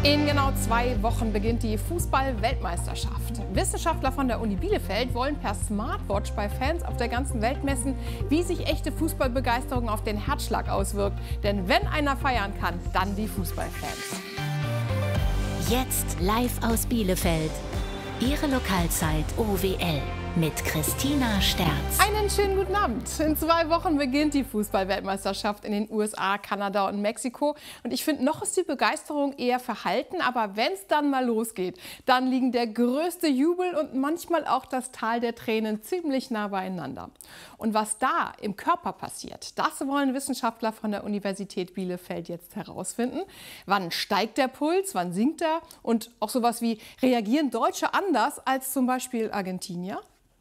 In genau 2 Wochen beginnt die Fußball-Weltmeisterschaft. Wissenschaftler von der Uni Bielefeld wollen per Smartwatch bei Fans auf der ganzen Welt messen, wie sich echte Fußballbegeisterung auf den Herzschlag auswirkt. Denn wenn einer feiern kann, dann die Fußballfans. Jetzt live aus Bielefeld. Ihre Lokalzeit OWL mit Christina Sterz. Einen schönen guten Abend. In 2 Wochen beginnt die Fußball-Weltmeisterschaft in den USA, Kanada und Mexiko. Und ich finde, noch ist die Begeisterung eher verhalten. Aber wenn es dann mal losgeht, dann liegen der größte Jubel und manchmal auch das Tal der Tränen ziemlich nah beieinander. Und was da im Körper passiert, das wollen Wissenschaftler von der Universität Bielefeld jetzt herausfinden. Wann steigt der Puls, wann sinkt er? Und auch sowas wie, reagieren Deutsche anders als zum Beispiel Argentinier?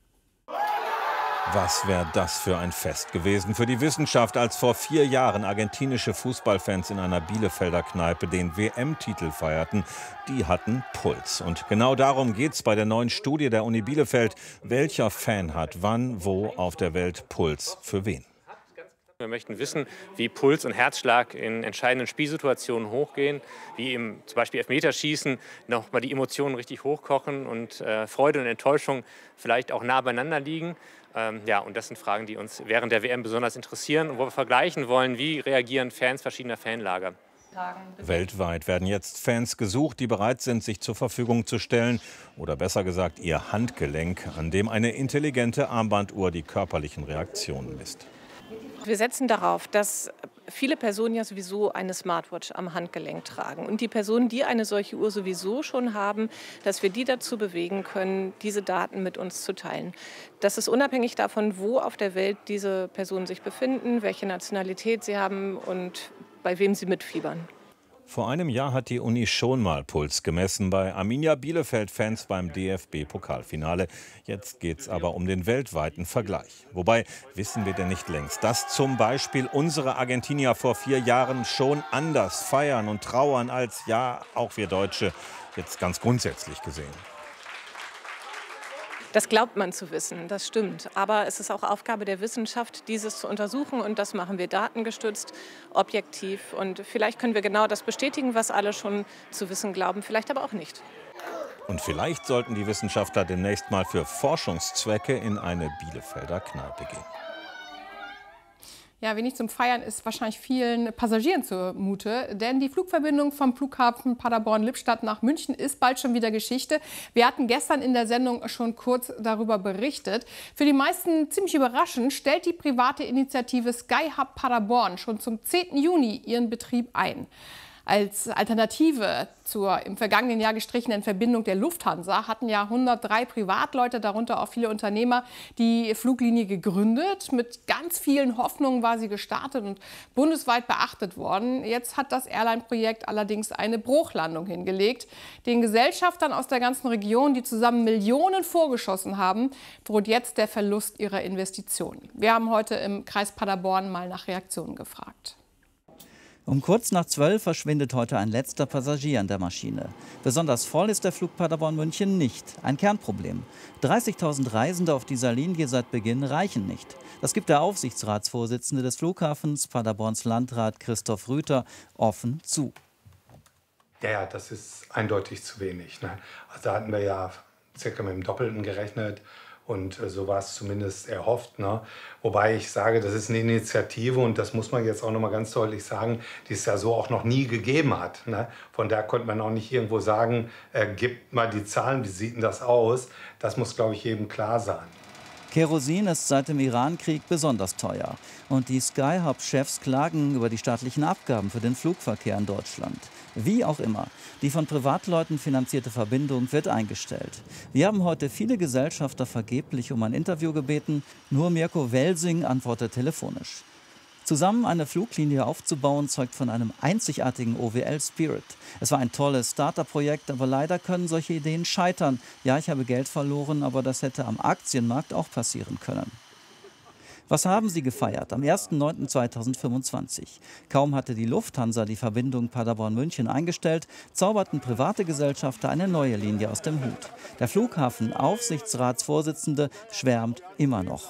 Was wäre das für ein Fest gewesen für die Wissenschaft, als vor 4 Jahren argentinische Fußballfans in einer Bielefelder Kneipe den WM-Titel feierten. Die hatten Puls. Und genau darum geht es bei der neuen Studie der Uni Bielefeld. Welcher Fan hat wann, wo auf der Welt Puls für wen? Wir möchten wissen, wie Puls und Herzschlag in entscheidenden Spielsituationen hochgehen, wie im zum Beispiel Elfmeterschießen nochmal die Emotionen richtig hochkochen und Freude und Enttäuschung vielleicht auch nah beieinander liegen. Und das sind Fragen, die uns während der WM besonders interessieren und wo wir vergleichen wollen, wie reagieren Fans verschiedener Fanlager. Weltweit werden jetzt Fans gesucht, die bereit sind, sich zur Verfügung zu stellen. Oder besser gesagt, ihr Handgelenk, an dem eine intelligente Armbanduhr die körperlichen Reaktionen misst. Wir setzen darauf, dass viele Personen ja sowieso eine Smartwatch am Handgelenk tragen. Und die Personen, die eine solche Uhr sowieso schon haben, dass wir die dazu bewegen können, diese Daten mit uns zu teilen. Das ist unabhängig davon, wo auf der Welt diese Personen sich befinden, welche Nationalität sie haben und bei wem sie mitfiebern. Vor einem Jahr hat die Uni schon mal Puls gemessen bei Arminia Bielefeld-Fans beim DFB-Pokalfinale. Jetzt geht es aber um den weltweiten Vergleich. Wobei, wissen wir denn nicht längst, dass zum Beispiel unsere Argentinier vor 4 Jahren schon anders feiern und trauern als, ja, auch wir Deutsche, jetzt ganz grundsätzlich gesehen? Das glaubt man zu wissen, das stimmt. Aber es ist auch Aufgabe der Wissenschaft, dieses zu untersuchen. Und das machen wir datengestützt, objektiv. Und vielleicht können wir genau das bestätigen, was alle schon zu wissen glauben, vielleicht aber auch nicht. Und vielleicht sollten die Wissenschaftler demnächst mal für Forschungszwecke in eine Bielefelder Kneipe gehen. Ja, wenig zum Feiern ist wahrscheinlich vielen Passagieren zumute, denn die Flugverbindung vom Flughafen Paderborn-Lippstadt nach München ist bald schon wieder Geschichte. Wir hatten gestern in der Sendung schon kurz darüber berichtet. Für die meisten ziemlich überraschend stellt die private Initiative SkyHub Paderborn schon zum 10. Juni ihren Betrieb ein. Als Alternative zur im vergangenen Jahr gestrichenen Verbindung der Lufthansa hatten ja 103 Privatleute, darunter auch viele Unternehmer, die Fluglinie gegründet. Mit ganz vielen Hoffnungen war sie gestartet und bundesweit beachtet worden. Jetzt hat das Airline-Projekt allerdings eine Bruchlandung hingelegt. Den Gesellschaftern aus der ganzen Region, die zusammen Millionen vorgeschossen haben, droht jetzt der Verlust ihrer Investitionen. Wir haben heute im Kreis Paderborn mal nach Reaktionen gefragt. Um kurz nach 12 verschwindet heute ein letzter Passagier an der Maschine. Besonders voll ist der Flug Paderborn-München nicht. Ein Kernproblem. 30.000 Reisende auf dieser Linie seit Beginn reichen nicht. Das gibt der Aufsichtsratsvorsitzende des Flughafens, Paderborns Landrat Christoph Rüther, offen zu. Ja, das ist eindeutig zu wenig. Ne? Also da hatten wir ja circa mit dem Doppelten gerechnet. Und so war es zumindest erhofft. Ne? Wobei ich sage, das ist eine Initiative und das muss man jetzt auch noch mal ganz deutlich sagen, die es ja so auch noch nie gegeben hat. Ne? Von daher konnte man auch nicht irgendwo sagen, gibt mal die Zahlen, wie sieht denn das aus? Das muss, glaube ich, jedem klar sein. Kerosin ist seit dem Irankrieg besonders teuer. Und die SkyHub-Chefs klagen über die staatlichen Abgaben für den Flugverkehr in Deutschland. Wie auch immer, die von Privatleuten finanzierte Verbindung wird eingestellt. Wir haben heute viele Gesellschafter vergeblich um ein Interview gebeten. Nur Mirko Welsing antwortet telefonisch. Zusammen eine Fluglinie aufzubauen, zeugt von einem einzigartigen OWL-Spirit. Es war ein tolles Starter-Projekt, aber leider können solche Ideen scheitern. Ja, ich habe Geld verloren, aber das hätte am Aktienmarkt auch passieren können. Was haben sie gefeiert am 1.9.2025? Kaum hatte die Lufthansa die Verbindung Paderborn-München eingestellt, zauberten private Gesellschafter eine neue Linie aus dem Hut. Der Flughafen-Aufsichtsratsvorsitzende schwärmt immer noch.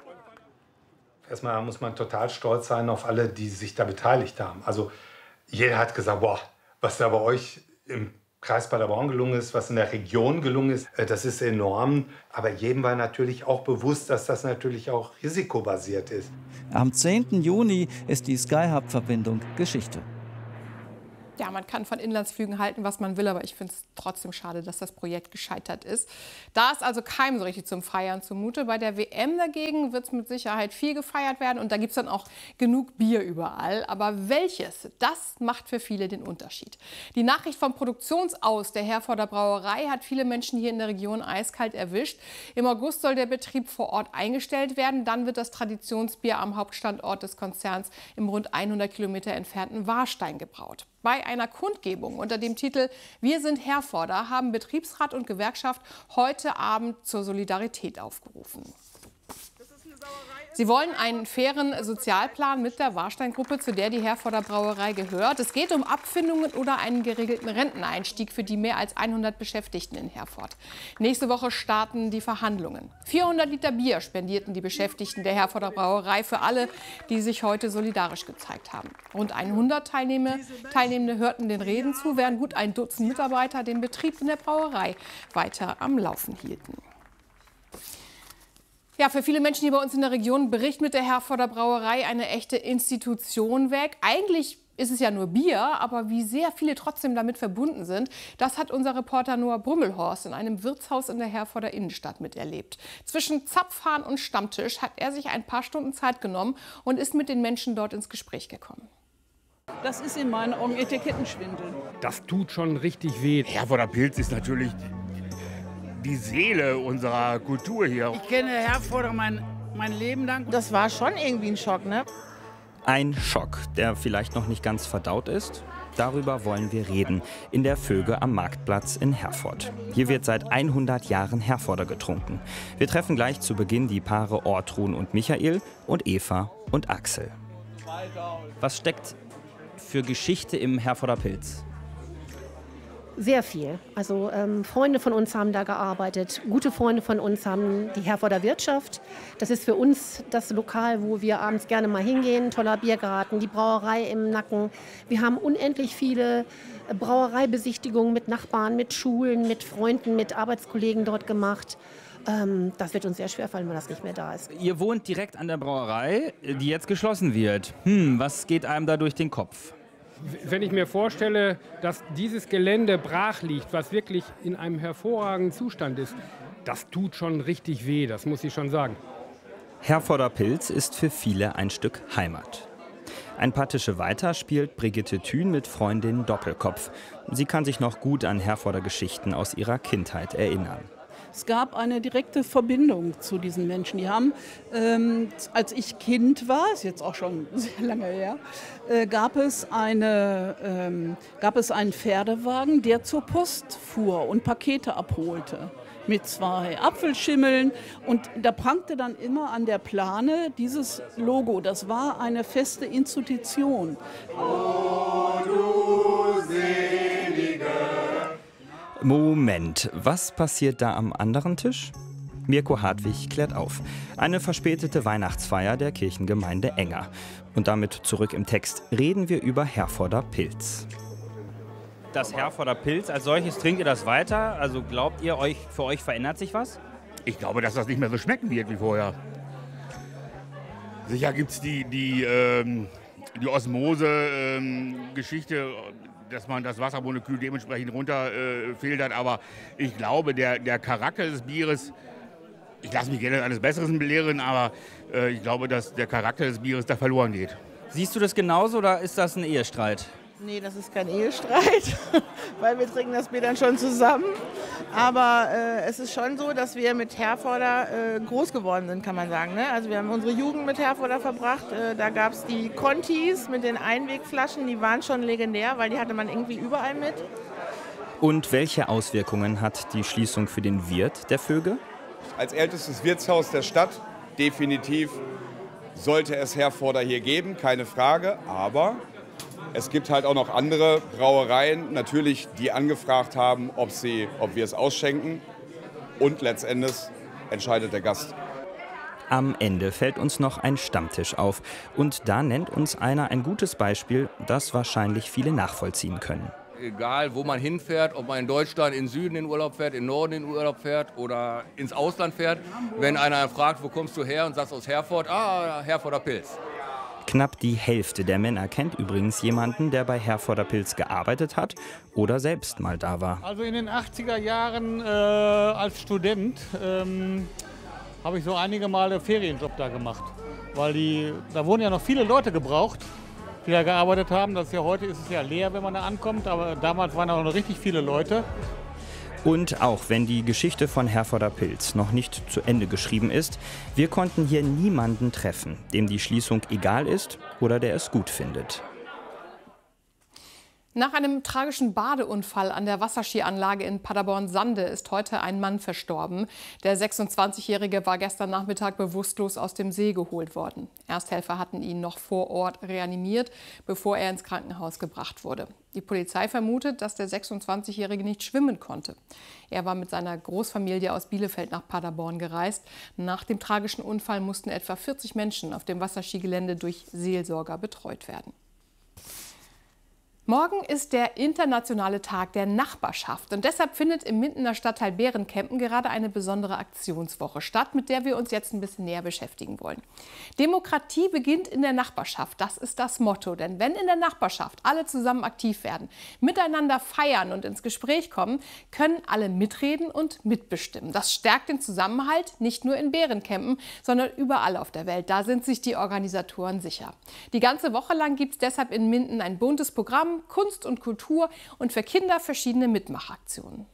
Erstmal muss man total stolz sein auf alle, die sich da beteiligt haben. Also jeder hat gesagt, boah, was da bei euch im Kreis Paderborn gelungen ist, was in der Region gelungen ist, das ist enorm. Aber jedem war natürlich auch bewusst, dass das natürlich auch risikobasiert ist. Am 10. Juni ist die Sky-Hub-Verbindung Geschichte. Ja, man kann von Inlandsflügen halten, was man will, aber ich finde es trotzdem schade, dass das Projekt gescheitert ist. Da ist also keinem so richtig zum Feiern zumute. Bei der WM dagegen wird es mit Sicherheit viel gefeiert werden und da gibt es dann auch genug Bier überall. Aber welches, das macht für viele den Unterschied. Die Nachricht vom Produktionsaus der Herforder Brauerei hat viele Menschen hier in der Region eiskalt erwischt. Im August soll der Betrieb vor Ort eingestellt werden. Dann wird das Traditionsbier am Hauptstandort des Konzerns im rund 100 Kilometer entfernten Warstein gebraut. Bei einer Kundgebung unter dem Titel Wir sind Herforder haben Betriebsrat und Gewerkschaft heute Abend zur Solidarität aufgerufen. Sie wollen einen fairen Sozialplan mit der Warstein-Gruppe, zu der die Herforder Brauerei gehört. Es geht um Abfindungen oder einen geregelten Renteneinstieg für die mehr als 100 Beschäftigten in Herford. Nächste Woche starten die Verhandlungen. 400 Liter Bier spendierten die Beschäftigten der Herforder Brauerei für alle, die sich heute solidarisch gezeigt haben. Rund 100 Teilnehmende hörten den Reden zu, während gut ein Dutzend Mitarbeiter den Betrieb in der Brauerei weiter am Laufen hielten. Ja, für viele Menschen hier bei uns in der Region bricht mit der Herforder Brauerei eine echte Institution weg. Eigentlich ist es ja nur Bier, aber wie sehr viele trotzdem damit verbunden sind, das hat unser Reporter Noah Brummelhorst in einem Wirtshaus in der Herforder Innenstadt miterlebt. Zwischen Zapfhahn und Stammtisch hat er sich ein paar Stunden Zeit genommen und ist mit den Menschen dort ins Gespräch gekommen. Das ist in meinen Augen Etikettenschwindel. Das tut schon richtig weh. Herforder Pilz ist natürlich die Seele unserer Kultur hier. Ich kenne Herforder mein Leben lang. Das war schon irgendwie ein Schock, ne? Ein Schock, der vielleicht noch nicht ganz verdaut ist. Darüber wollen wir reden, in der Vöge am Marktplatz in Herford. Hier wird seit 100 Jahren Herforder getrunken. Wir treffen gleich zu Beginn die Paare Ortrun und Michael und Eva und Axel. Was steckt für Geschichte im Herforder Pilz? Sehr viel. Also Freunde von uns haben da gearbeitet. Gute Freunde von uns haben die Herforder Wirtschaft. Das ist für uns das Lokal, wo wir abends gerne mal hingehen. Toller Biergarten, die Brauerei im Nacken. Wir haben unendlich viele Brauereibesichtigungen mit Nachbarn, mit Schulen, mit Freunden, mit Arbeitskollegen dort gemacht. Das wird uns sehr schwer fallen, wenn das nicht mehr da ist. Ihr wohnt direkt an der Brauerei, die jetzt geschlossen wird. Was geht einem da durch den Kopf? Wenn ich mir vorstelle, dass dieses Gelände brach liegt, was wirklich in einem hervorragenden Zustand ist, das tut schon richtig weh, das muss ich schon sagen. Herforder Pilz ist für viele ein Stück Heimat. Ein paar Tische weiter spielt Brigitte Thün mit Freundin Doppelkopf. Sie kann sich noch gut an Herforder Geschichten aus ihrer Kindheit erinnern. Es gab eine direkte Verbindung zu diesen Menschen. Die haben, als ich Kind war, ist jetzt auch schon sehr lange her, gab es einen Pferdewagen, der zur Post fuhr und Pakete abholte. Mit 2 Apfelschimmeln. Und da prangte dann immer an der Plane dieses Logo. Das war eine feste Institution. Oh, du Selige. Moment, was passiert da am anderen Tisch? Mirko Hartwig klärt auf. Eine verspätete Weihnachtsfeier der Kirchengemeinde Enger. Und damit zurück im Text reden wir über Herforder Pilz. Das Herforder Pilz als solches, trinkt ihr das weiter? Also glaubt ihr, für euch verändert sich was? Ich glaube, dass das nicht mehr so schmecken wird wie vorher. Sicher gibt es die Osmose-Geschichte, dass man das Wassermolekül dementsprechend runterfiltert. Aber ich glaube, der Charakter des Bieres, ich lasse mich gerne eines Besseren belehren, aber ich glaube, dass der Charakter des Bieres da verloren geht. Siehst du das genauso oder ist das ein Ehestreit? Nee, das ist kein Ehestreit, weil wir trinken das Bier dann schon zusammen. Aber es ist schon so, dass wir mit Herforder groß geworden sind, kann man sagen. Ne? Also wir haben unsere Jugend mit Herforder verbracht. Da gab es die Contis mit den Einwegflaschen, die waren schon legendär, weil die hatte man irgendwie überall mit. Und welche Auswirkungen hat die Schließung für den Wirt der Vöge? Als ältestes Wirtshaus der Stadt definitiv sollte es Herforder hier geben, keine Frage. Aber es gibt halt auch noch andere Brauereien, natürlich, die angefragt haben, ob wir es ausschenken. Und letztendlich entscheidet der Gast. Am Ende fällt uns noch ein Stammtisch auf. Und da nennt uns einer ein gutes Beispiel, das wahrscheinlich viele nachvollziehen können. egal wo man hinfährt, ob man in Deutschland in Süden in Urlaub fährt, in Norden in Urlaub fährt oder ins Ausland fährt. Wenn einer fragt, wo kommst du her und sagst aus Herford, Herforder Pilz. Knapp die Hälfte der Männer kennt übrigens jemanden, der bei Herforder Pilz gearbeitet hat oder selbst mal da war. Also in den 80er Jahren als Student habe ich so einige Male Ferienjob da gemacht. Weil da wurden ja noch viele Leute gebraucht, die da gearbeitet haben. Das ist ja, heute ist es ja leer, wenn man da ankommt, aber damals waren auch noch richtig viele Leute. Und auch wenn die Geschichte von Herforder Pilz noch nicht zu Ende geschrieben ist, wir konnten hier niemanden treffen, dem die Schließung egal ist oder der es gut findet. Nach einem tragischen Badeunfall an der Wasserskianlage in Paderborn-Sande ist heute ein Mann verstorben. Der 26-Jährige war gestern Nachmittag bewusstlos aus dem See geholt worden. Ersthelfer hatten ihn noch vor Ort reanimiert, bevor er ins Krankenhaus gebracht wurde. Die Polizei vermutet, dass der 26-Jährige nicht schwimmen konnte. Er war mit seiner Großfamilie aus Bielefeld nach Paderborn gereist. Nach dem tragischen Unfall mussten etwa 40 Menschen auf dem Wasserskigelände durch Seelsorger betreut werden. Morgen ist der internationale Tag der Nachbarschaft und deshalb findet im Mindener Stadtteil Bärenkempen gerade eine besondere Aktionswoche statt, mit der wir uns jetzt ein bisschen näher beschäftigen wollen. Demokratie beginnt in der Nachbarschaft, das ist das Motto. Denn wenn in der Nachbarschaft alle zusammen aktiv werden, miteinander feiern und ins Gespräch kommen, können alle mitreden und mitbestimmen. Das stärkt den Zusammenhalt nicht nur in Bärenkempen, sondern überall auf der Welt. Da sind sich die Organisatoren sicher. Die ganze Woche lang gibt es deshalb in Minden ein buntes Programm, Kunst und Kultur und für Kinder verschiedene Mitmachaktionen.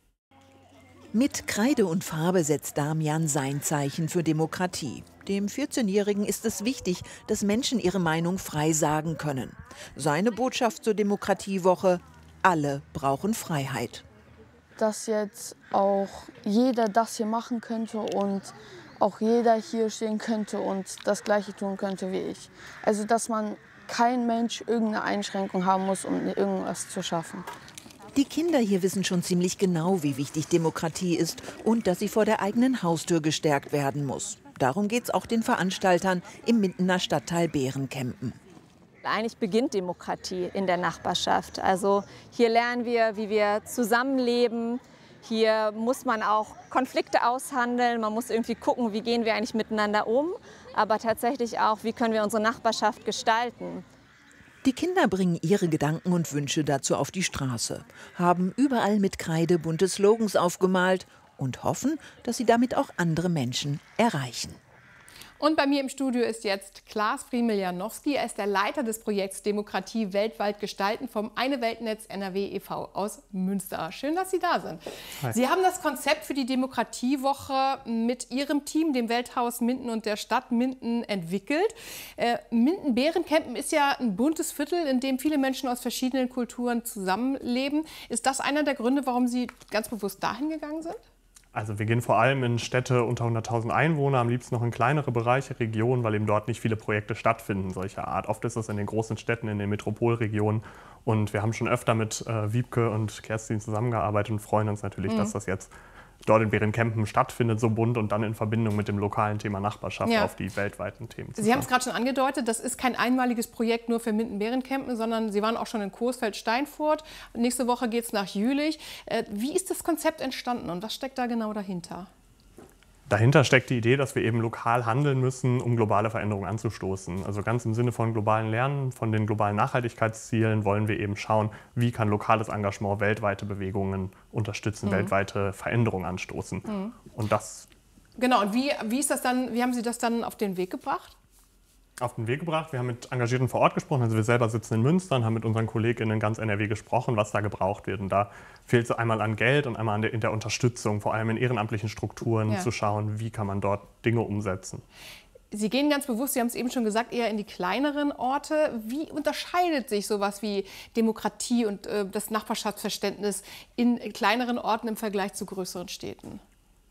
Mit Kreide und Farbe setzt Damian sein Zeichen für Demokratie. Dem 14-Jährigen ist es wichtig, dass Menschen ihre Meinung frei sagen können. Seine Botschaft zur Demokratiewoche: Alle brauchen Freiheit. Dass jetzt auch jeder das hier machen könnte und auch jeder hier stehen könnte und das Gleiche tun könnte wie ich. Also dass kein Mensch irgendeine Einschränkung haben muss, um irgendwas zu schaffen. Die Kinder hier wissen schon ziemlich genau, wie wichtig Demokratie ist und dass sie vor der eigenen Haustür gestärkt werden muss. Darum geht es auch den Veranstaltern im Mindener Stadtteil Bärenkempen. Eigentlich beginnt Demokratie in der Nachbarschaft. Also hier lernen wir, wie wir zusammenleben. Hier muss man auch Konflikte aushandeln. Man muss irgendwie gucken, wie gehen wir eigentlich miteinander um. Aber tatsächlich auch, wie können wir unsere Nachbarschaft gestalten. Die Kinder bringen ihre Gedanken und Wünsche dazu auf die Straße, haben überall mit Kreide bunte Slogans aufgemalt und hoffen, dass sie damit auch andere Menschen erreichen. Und bei mir im Studio ist jetzt Klaas Friemel-Janowski. Er ist der Leiter des Projekts Demokratie weltweit gestalten vom Eine Weltnetz NRW e.V. aus Münster. Schön, dass Sie da sind. Hi. Sie haben das Konzept für die Demokratiewoche mit Ihrem Team, dem Welthaus Minden und der Stadt Minden entwickelt. Minden-Bärenkempen ist ja ein buntes Viertel, in dem viele Menschen aus verschiedenen Kulturen zusammenleben. Ist das einer der Gründe, warum Sie ganz bewusst dahin gegangen sind? Also wir gehen vor allem in Städte unter 100.000 Einwohner, am liebsten noch in kleinere Bereiche, Regionen, weil eben dort nicht viele Projekte stattfinden solcher Art. Oft ist es in den großen Städten, in den Metropolregionen. Und wir haben schon öfter mit Wiebke und Kerstin zusammengearbeitet und freuen uns natürlich, dass das jetzt dort in Bärenkempen stattfindet, so bunt und dann in Verbindung mit dem lokalen Thema Nachbarschaft auf die weltweiten Themen. Sie haben es gerade schon angedeutet, das ist kein einmaliges Projekt nur für Minden-Bärenkempen, sondern Sie waren auch schon in Coesfeld-Steinfurt. Nächste Woche geht es nach Jülich. Wie ist das Konzept entstanden und was steckt da genau dahinter? Dahinter steckt die Idee, dass wir eben lokal handeln müssen, um globale Veränderungen anzustoßen. Also ganz im Sinne von globalen Lernen, von den globalen Nachhaltigkeitszielen wollen wir eben schauen, wie kann lokales Engagement weltweite Bewegungen unterstützen, weltweite Veränderungen anstoßen. Und das genau, und wie ist das dann, wie haben Sie das dann auf den Weg gebracht? Auf den Weg gebracht. Wir haben mit Engagierten vor Ort gesprochen. Also wir selber sitzen in Münster und haben mit unseren KollegInnen in ganz NRW gesprochen, was da gebraucht wird. Und da fehlt es einmal an Geld und einmal in der Unterstützung, vor allem in ehrenamtlichen Strukturen, zu schauen, wie kann man dort Dinge umsetzen. Sie gehen ganz bewusst, Sie haben es eben schon gesagt, eher in die kleineren Orte. Wie unterscheidet sich sowas wie Demokratie und das Nachbarschaftsverständnis in kleineren Orten im Vergleich zu größeren Städten?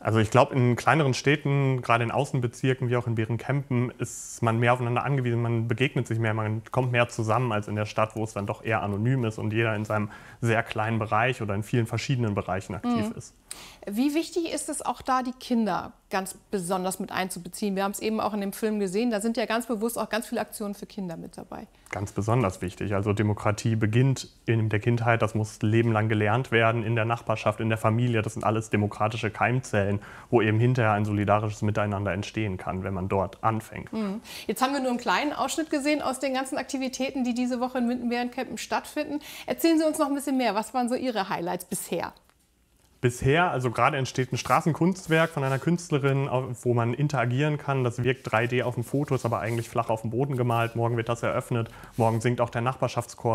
Also ich glaube, in kleineren Städten, gerade in Außenbezirken wie auch in Berenkempen, ist man mehr aufeinander angewiesen, man begegnet sich mehr, man kommt mehr zusammen als in der Stadt, wo es dann doch eher anonym ist und jeder in seinem sehr kleinen Bereich oder in vielen verschiedenen Bereichen aktiv ist. Wie wichtig ist es auch da, die Kinder ganz besonders mit einzubeziehen? Wir haben es eben auch in dem Film gesehen, da sind ja ganz bewusst auch ganz viele Aktionen für Kinder mit dabei. Ganz besonders wichtig. Also Demokratie beginnt in der Kindheit, das muss lebenlang gelernt werden, in der Nachbarschaft, in der Familie. Das sind alles demokratische Keimzellen, wo eben hinterher ein solidarisches Miteinander entstehen kann, wenn man dort anfängt. Jetzt haben wir nur einen kleinen Ausschnitt gesehen aus den ganzen Aktivitäten, die diese Woche in Minden-Berenkempen stattfinden. Erzählen Sie uns noch ein bisschen mehr. Was waren so Ihre Highlights bisher? Bisher, also gerade entsteht ein Straßenkunstwerk von einer Künstlerin, wo man interagieren kann. Das wirkt 3D auf dem Foto, ist aber eigentlich flach auf dem Boden gemalt. Morgen wird das eröffnet. Morgen singt auch der Nachbarschaftschor